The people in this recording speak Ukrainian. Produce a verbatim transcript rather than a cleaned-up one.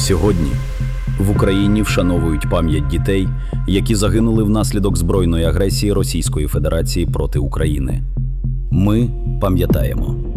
Сьогодні в Україні вшановують пам'ять дітей, які загинули внаслідок збройної агресії Російської Федерації проти України. Ми пам'ятаємо.